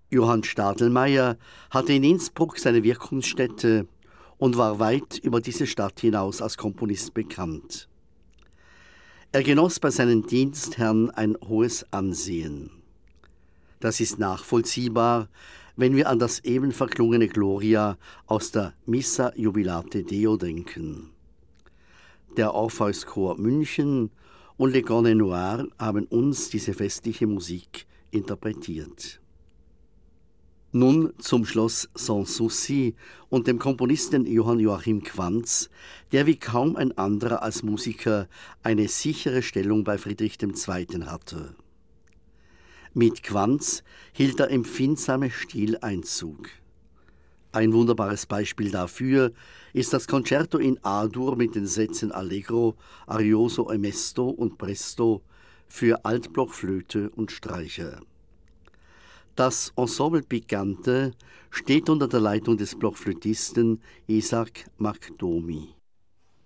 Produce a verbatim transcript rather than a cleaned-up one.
Johann Stadelmeier hatte in Innsbruck seine Wirkungsstätte und war weit über diese Stadt hinaus als Komponist bekannt. Er genoss bei seinen Dienstherren ein hohes Ansehen. Das ist nachvollziehbar, wenn wir an das eben verklungene Gloria aus der Missa Jubilate Deo denken. Der Orpheus-Chor München und Le Cornet Noir haben uns diese festliche Musik interpretiert. Nun zum Schloss Sans Souci und dem Komponisten Johann Joachim Quanz, der wie kaum ein anderer als Musiker eine sichere Stellung bei Friedrich der Zweite hatte. Mit Quanz hielt der empfindsame Stil Einzug. Ein wunderbares Beispiel dafür ist das Concerto in A-Dur mit den Sätzen Allegro, Arioso e Mesto und Presto für Altblockflöte und Streicher. Das Ensemble Picante steht unter der Leitung des Blockflötisten Isaac Makdomi.